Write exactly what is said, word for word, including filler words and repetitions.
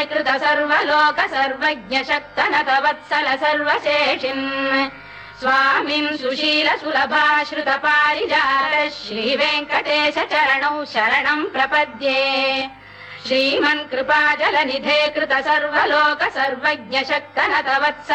कृत सर्वलोक सर्वज्ञ शक्तनत वत्सल सर्वशेषिन् स्वामिन् सुशील सुलभाश्रुत पारिजात श्रीवेङ्कटेश चरणौ शरणं प्रपद्ये श्रीमन् कृपाजलनिधे कृत सर्वलोक सर्वज्ञ शक्तनत वत्सल